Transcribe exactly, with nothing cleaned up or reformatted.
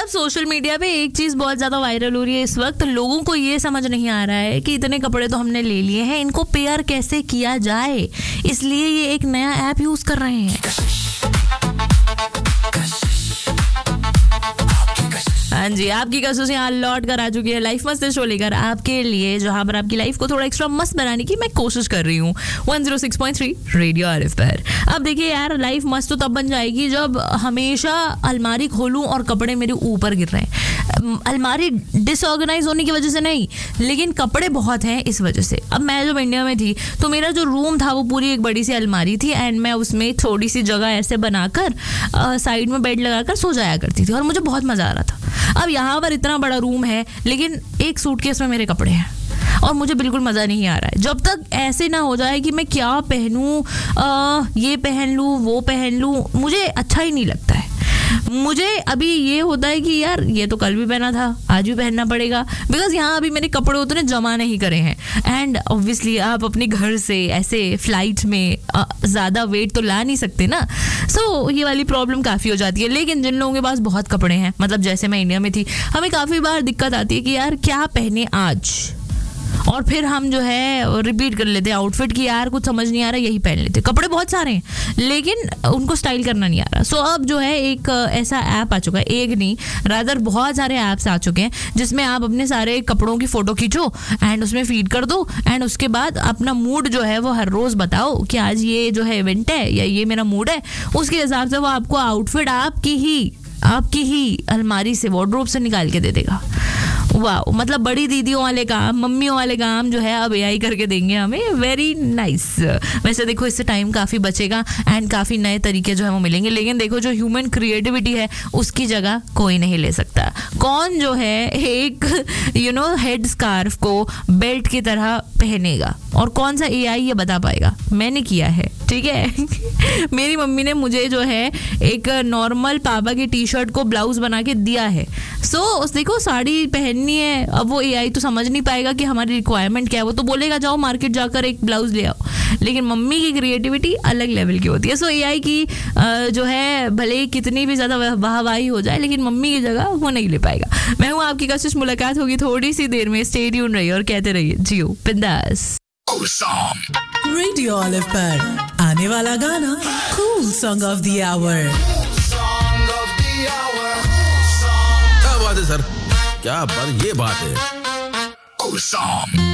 मतलब social media पे एक चीज बहुत ज्यादा वायरल हो रही है इस वक्त, लोगों को ये समझ नहीं आ रहा है कि इतने कपड़े तो हमने ले लिए हैं, इनको पेयर कैसे किया जाए, इसलिए ये एक नया ऐप यूज कर रहे हैं। हाँ जी, आपकी कसूस यहाँ लौट कर आ चुकी है लाइफ मस्त शो लेकर आपके लिए, जहां पर आपकी लाइफ को थोड़ा एक्स्ट्रा मस्त बनाने की मैं कोशिश कर रही हूँ one zero six point three radio RF पर। अब देखिए यार, लाइफ मस्त तो तब बन जाएगी जब हमेशा अलमारी खोलूं और कपड़े मेरे ऊपर गिर रहे हैं। अलमारी डिसऑर्गेनाइज होने की वजह से नहीं, लेकिन कपड़े बहुत हैं इस वजह से। अब मैं जब इंडिया में थी तो मेरा जो रूम था वो पूरी एक बड़ी सी अलमारी थी, एंड मैं उसमें थोड़ी सी जगह ऐसे बनाकर साइड में बेड लगाकर सो जाया करती थी और मुझे बहुत मजा आ रहा था। अब यहाँ पर इतना बड़ा रूम है, लेकिन एक सूटकेस में मेरे कपड़े हैं और मुझे बिल्कुल मज़ा नहीं आ रहा है। जब तक ऐसे ना हो जाए कि मैं क्या पहनूं, ये पहन लूं वो पहन लूं, मुझे अच्छा ही नहीं लगता है। मुझे अभी ये होता है कि यार ये तो कल भी पहना था, आज भी पहनना पड़ेगा, बिकॉज यहाँ अभी मैंने कपड़े उतने जमा नहीं करे हैं। एंड ऑब्वियसली आप अपने घर से ऐसे फ्लाइट में ज़्यादा वेट तो ला नहीं सकते ना, सो so, ये वाली प्रॉब्लम काफ़ी हो जाती है। लेकिन जिन लोगों के पास बहुत कपड़े हैं, मतलब जैसे मैं इंडिया में थी, हमें काफ़ी बार दिक्कत आती है कि यार क्या पहने आज, और फिर हम जो है रिपीट कर लेते हैं आउटफिट की, यार कुछ समझ नहीं आ रहा यही पहन लेते। कपड़े बहुत सारे हैं लेकिन उनको स्टाइल करना नहीं आ रहा। सो so, अब जो है एक ऐसा ऐप आ चुका है, एक नहीं रादर बहुत सारे ऐप्स आ चुके हैं जिसमें आप अपने सारे कपड़ों की फोटो खींचो एंड उसमें फीड कर दो, एंड उसके बाद अपना मूड जो है वो हर रोज बताओ कि आज ये जो है इवेंट है या ये मेरा मूड है, उसके हिसाब से वो आपको आउटफिट आपकी ही आपकी ही अलमारी से, वार्डरोब से निकाल के दे देगा। वाह, मतलब बड़ी दीदियों वाले काम, मम्मियों वाले काम जो है अब एआई करके देंगे हमें। Very nice. वैसे देखो इससे टाइम काफ़ी बचेगा एंड काफ़ी नए तरीके जो है वो मिलेंगे, लेकिन देखो जो ह्यूमन क्रिएटिविटी है उसकी जगह कोई नहीं ले सकता। कौन जो है एक यू नो हेड स्कार्फ को बेल्ट की तरह पहनेगा, और कौन सा एआई ये बता पाएगा? मैंने किया है, ठीक है। मेरी मम्मी ने मुझे जो है एक नॉर्मल पापा की टी शर्ट को ब्लाउज बना के दिया है। सो so, देखो साड़ी पहननी है, अब वो एआई तो समझ नहीं पाएगा कि हमारी रिक्वायरमेंट क्या है, वो तो बोलेगा जाओ मार्केट जाकर एक ब्लाउज ले आओ। लेकिन मम्मी की क्रिएटिविटी अलग लेवल की होती है। सो so, एआई की जो है भले कितनी भी ज़्यादा वाहवाही हो जाए, लेकिन मम्मी की जगह वो नहीं ले पाएगा। मैं हूँ आपकी कशिश, मुलाकात होगी थोड़ी सी देर में। स्टे ट्यून रहिए और कहते रहिए जियो बिंदास। रेडियो ऑलिव पर आने वाला गाना cool song of the our. क्या बात है सर, क्या बात, ये बात है।